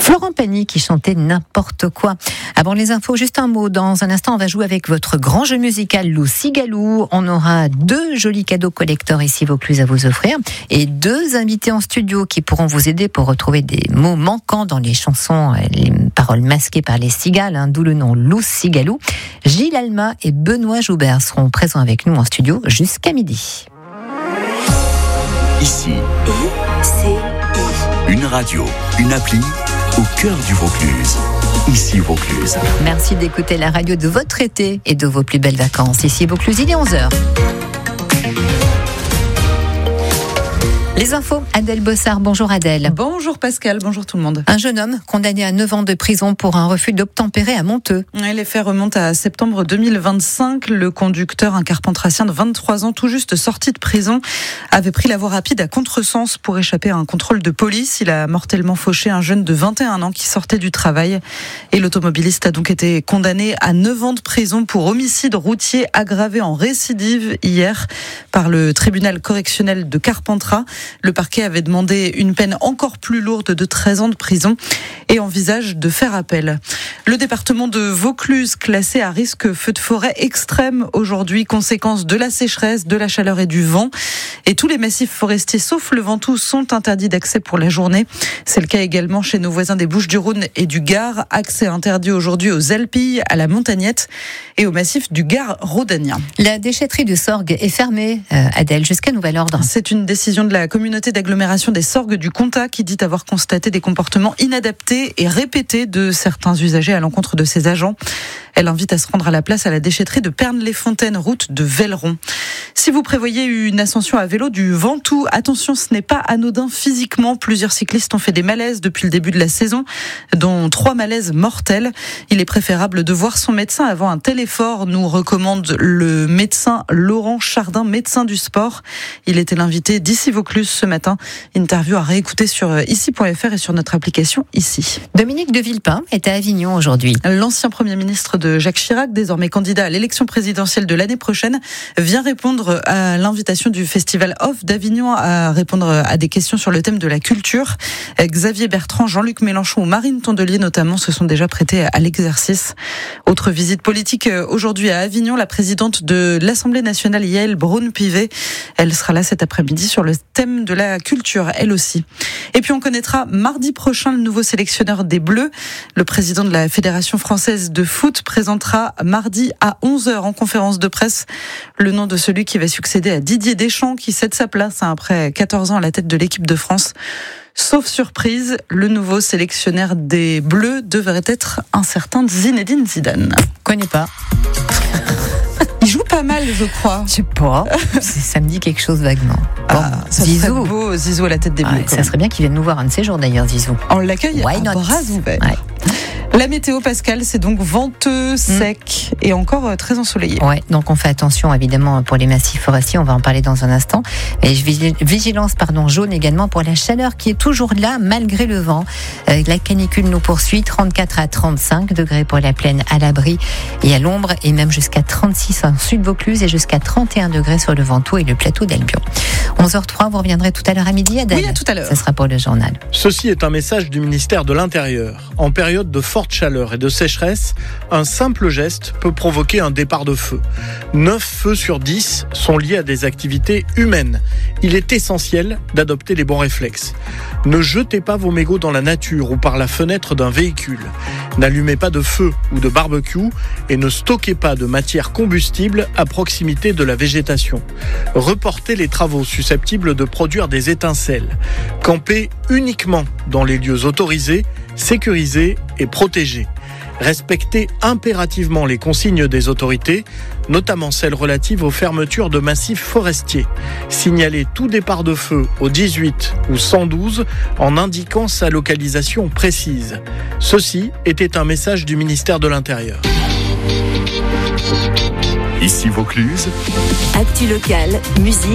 Florent Pagny qui chantait n'importe quoi. Avant les infos, juste un mot. Dans un instant, on va jouer avec votre grand jeu musical Lucy Galou. On aura 2 jolis cadeaux collector ici Vaucluse à vous offrir et 2 invités en studio qui pourront vous aider pour retrouver des mots manquants dans les chansons, les paroles masquées par les cigales, d'où le nom Lucy Galou. Gilles Alma et Benoît Joubert seront présents avec nous en studio jusqu'à midi. Ici, une radio, une appli au cœur du Vaucluse. Ici Vaucluse. Merci d'écouter la radio de votre été et de vos plus belles vacances. Ici Vaucluse, il est 11h. Les infos, Adèle Bossard. Bonjour Adèle. Bonjour Pascal, bonjour tout le monde. Un jeune homme condamné à 9 ans de prison pour un refus d'obtempérer à Monteux. Les faits remontent à septembre 2025. Le conducteur, un carpentracien de 23 ans, tout juste sorti de prison, avait pris la voie rapide à contresens pour échapper à un contrôle de police. Il a mortellement fauché un jeune de 21 ans qui sortait du travail. Et l'automobiliste a donc été condamné à 9 ans de prison pour homicide routier aggravé en récidive hier par le tribunal correctionnel de Carpentras. Le parquet avait demandé une peine encore plus lourde de 13 ans de prison et envisage de faire appel. Le département de Vaucluse classé à risque feu de forêt extrême aujourd'hui, conséquence de la sécheresse, de la chaleur et du vent. Et tous les massifs forestiers, sauf le Ventoux, sont interdits d'accès pour la journée. C'est le cas également chez nos voisins des Bouches-du-Rhône et du Gard. Accès interdit aujourd'hui aux Alpilles, à la Montagnette et au massif du Gard rhodanien. La déchetterie de Sorgues est fermée, Adèle, jusqu'à nouvel ordre. C'est une décision de la communauté d'agglomération des Sorgues du Comtat qui dit avoir constaté des comportements inadaptés et répétés de certains usagers à l'encontre de ses agents. Elle invite à se rendre à la place à la déchetterie de Pernes-les-Fontaines, route de Velleron. Si vous prévoyez une ascension à vélo du Ventoux, attention, ce n'est pas anodin physiquement. Plusieurs cyclistes ont fait des malaises depuis le début de la saison, dont 3 malaises mortels. Il est préférable de voir son médecin avant un tel effort, nous recommande le médecin Laurent Chardin, médecin du sport. Il était l'invité d'Ici Vaucluse ce matin. Interview à réécouter sur ici.fr et sur notre application Ici. Dominique de Villepin est à Avignon aujourd'hui. L'ancien Premier ministre de Jacques Chirac, désormais candidat à l'élection présidentielle de l'année prochaine, vient répondre à l'invitation du Festival Off d'Avignon à répondre à des questions sur le thème de la culture. Xavier Bertrand, Jean-Luc Mélenchon ou Marine Tondelier notamment se sont déjà prêtés à l'exercice. Autre visite politique aujourd'hui à Avignon, la présidente de l'Assemblée nationale Yaël Braun-Pivet. Elle sera là cet après-midi sur le thème de la culture, elle aussi. Et puis on connaîtra mardi prochain le nouveau sélectionneur des Bleus. Le président de la Fédération française de foot présentera mardi à 11h en conférence de presse le nom de celui qui va succéder à Didier Deschamps qui cède sa place après 14 ans à la tête de l'équipe de France. Sauf surprise, le nouveau sélectionneur des Bleus devrait être un certain Zinedine Zidane. Connais pas. Il joue pas mal, je crois. Je sais pas. Ça me dit quelque chose vaguement. Bon, ça Zizou. serait beau, Zizou à la tête des Bleus. Ça serait bien qu'il vienne nous voir un de ces jours d'ailleurs, Zizou. On l'accueille Why à not? bras ouverts. Ouais. La météo, Pascal, c'est donc venteux, sec et encore très ensoleillé. Ouais, donc on fait attention évidemment pour les massifs forestiers, on va en parler dans un instant. Et vigilance jaune également pour la chaleur qui est toujours là malgré le vent. La canicule nous poursuit, 34 à 35 degrés pour la plaine à l'abri et à l'ombre et même jusqu'à 36 en sud Vaucluse et jusqu'à 31 degrés sur le Ventoux et le plateau d'Albion. 11h03, vous reviendrez tout à l'heure à midi, Adèle. Oui, à tout à l'heure. Ça sera pour le journal. Ceci est un message du ministère de l'Intérieur. En période de forte chaleur et de sécheresse, un simple geste peut provoquer un départ de feu. 9 feux sur 10 sont liés à des activités humaines. Il est essentiel d'adopter les bons réflexes. Ne jetez pas vos mégots dans la nature ou par la fenêtre d'un véhicule. N'allumez pas de feu ou de barbecue et ne stockez pas de matière combustible à proximité de la végétation. Reportez les travaux susceptibles de produire des étincelles. Campez uniquement dans les lieux autorisés, sécurisés et protégés. Respectez impérativement les consignes des autorités, notamment celles relatives aux fermetures de massifs forestiers. Signalez tout départ de feu au 18 ou 112 en indiquant sa localisation précise. Ceci était un message du ministère de l'Intérieur. Ici Vaucluse. Actu locale, musique.